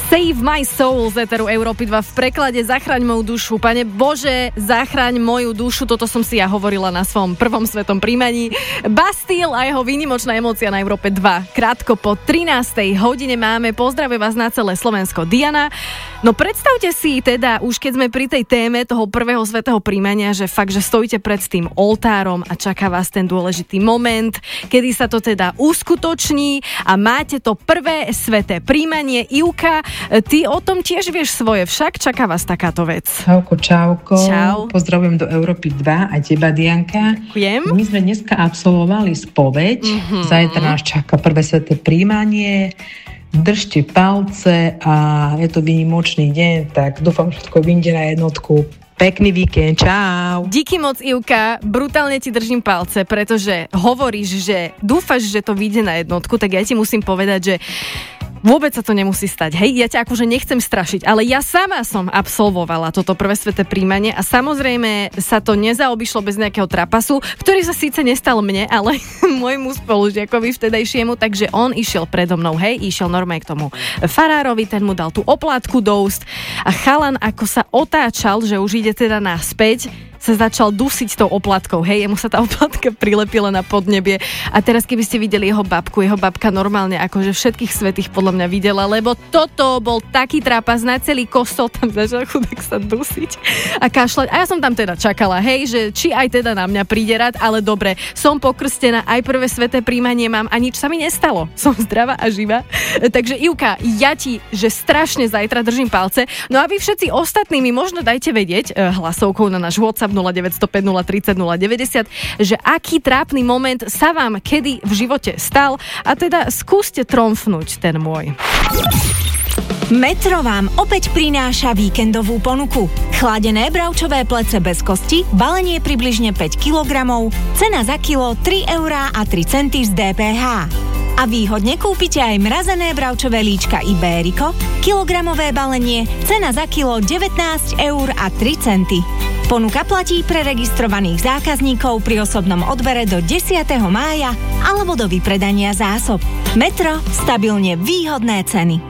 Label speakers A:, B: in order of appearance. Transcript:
A: Save my soul z éteru Európy 2 v preklade Zachraň moju dušu. Pane Bože, zachraň moju dušu. Toto som si ja hovorila na svojom prvom svetom príjmaní. Bastille a jeho výnimočná emócia na Európe 2. Krátko po 13. hodine máme. Pozdravuje vás na celé Slovensko Diana. No predstavte si teda, už keď sme pri tej téme toho prvého svätého príjmania, že fakt, že stojíte pred tým oltárom a čaká vás ten dôležitý moment, kedy sa to teda uskutoční a máte to prvé sväté príjmanie. Ivka, ty o tom tiež vieš svoje, však čaká vás takáto vec.
B: Čauko.
A: Čau.
B: Pozdravujem do Európy 2 a teba, Dianka.
A: Ďakujem.
B: My sme dneska absolvovali spoveď. Zajtra nás čaká prvé sväté príjmanie. Držte palce a je to výnimočný deň, tak dúfam, že všetko vyjde na jednotku. Pekný víkend, čau.
A: Díky moc, Ivka, brutálne ti držím palce, pretože hovoríš, že dúfaš, že to vyjde na jednotku, tak ja ti musím povedať, že vôbec sa to nemusí stať, hej? Ja ťa akože nechcem strašiť, ale ja sama som absolvovala toto prvé sväté príjmanie a samozrejme sa to nezaobišlo bez nejakého trapasu, ktorý sa síce nestal mne, ale môjmu spolužiakovi vtedajšiemu, takže on išiel predo mnou, hej? Išiel normálne k tomu farárovi, ten mu dal tú oplátku do úst a chalan, ako sa otáčal, že už ide teda naspäť, sa začal dusiť tou oplatkou, hej, jemu sa tá oplatka prilepila na podnebie a teraz keby ste videli jeho babka normálne akože všetkých svätých podľa mňa videla, lebo toto bol taký trápas, na celý kostol tam začal chudák sa dusiť a kašľať a ja som tam teda čakala, hej, že či aj teda na mňa príde rád, ale dobre, som pokrstená, aj prvé sväté príjmanie mám a nič sa mi nestalo, som zdravá a živá, takže Ivka, ja ti, že strašne zajtra držím palce, no a vy všetci ostatní mi možno dajte vedieť hlasovkou na náš WhatsApp 0905 030 090, že aký trápny moment sa vám kedy v živote stal a teda skúste tromfnúť ten môj.
C: Metro vám opäť prináša víkendovú ponuku. Chladené bravčové plece bez kosti, balenie približne 5 kg, cena za kilo 3,03 € z DPH. A výhodne kúpite aj mrazené bravčové líčka Ibérico, kilogramové balenie, cena za kilo 19,03 €. Ponuka platí pre registrovaných zákazníkov pri osobnom odbere do 10. mája alebo do vypredania zásob. Metro, stabilne výhodné ceny.